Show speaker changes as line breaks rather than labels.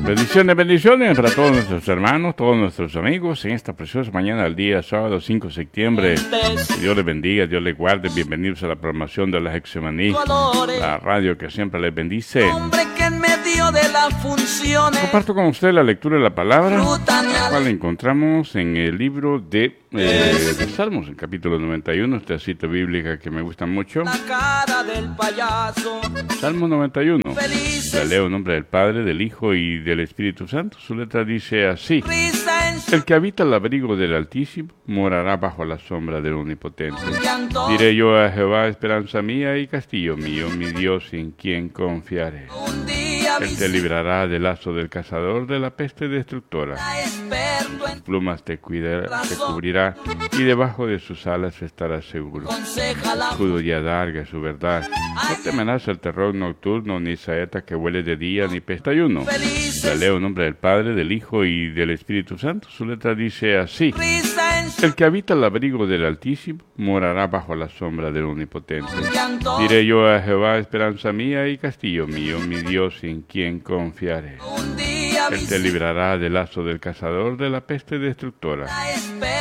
Bendiciones, bendiciones para todos nuestros hermanos, todos nuestros amigos en esta preciosa mañana del día sábado 5 de septiembre. Que Dios les bendiga, Dios les guarde. Bienvenidos a la programación de la Hexemaní, la radio que siempre les bendice. Comparto con usted la lectura de la palabra, la cual encontramos en el libro de Salmos, en capítulo 91, esta cita bíblica que me gusta mucho. Salmo 91. La leo en nombre del Padre, del Hijo y del Espíritu Santo. Su letra dice así: el que habita el abrigo del Altísimo morará bajo la sombra del Omnipotente. Diré yo a Jehová, esperanza mía y castillo mío, mi Dios en quien confiaré. Él te librará del lazo del cazador, de la peste destructora. Con sus plumas te cubrirá, y debajo de sus alas estarás seguro. Escudo y adarga su verdad. No temerás el terror nocturno, ni saeta que huele de día, ni pestayuno. La leo en nombre del Padre, del Hijo y del Espíritu Santo. Su letra dice así: el que habita el abrigo del Altísimo morará bajo la sombra del Omnipotente. Diré yo a Jehová, esperanza mía y castillo mío, mi Dios en quien confiaré. Él te librará del lazo del cazador, de la peste destructora.